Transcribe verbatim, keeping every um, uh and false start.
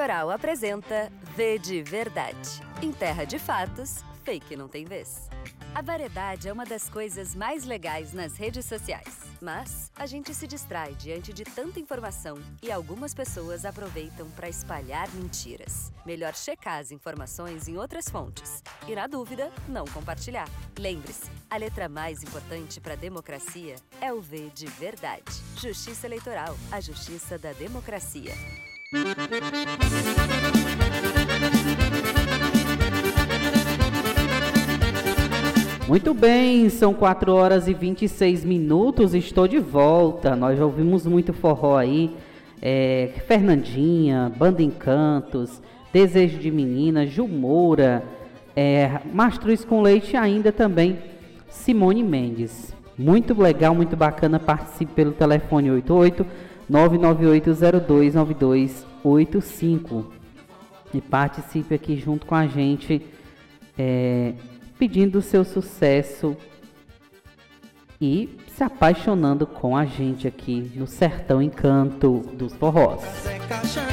Eleitoral apresenta V de Verdade. Em terra de fatos, fake não tem vez. A variedade é uma das coisas mais legais nas redes sociais. Mas a gente se distrai diante de tanta informação e algumas pessoas aproveitam para espalhar mentiras. Melhor checar as informações em outras fontes e, na dúvida, não compartilhar. Lembre-se, a letra mais importante para a democracia é o V de Verdade. Justiça Eleitoral, a justiça da democracia. Muito bem, são quatro horas e vinte e seis minutos, estou de volta. Nós já ouvimos muito forró aí, é, Fernandinha, Banda Encantos, Desejo de Menina, Ju Moura, é, Mastruz com Leite e ainda também Simone Mendes. Muito legal, muito bacana, participe pelo telefone oito oito nove nove oito zero dois nove dois oito cinco e participe aqui junto com a gente, é, pedindo o seu sucesso e se apaixonando com a gente aqui no Sertão Encanto dos Forrós.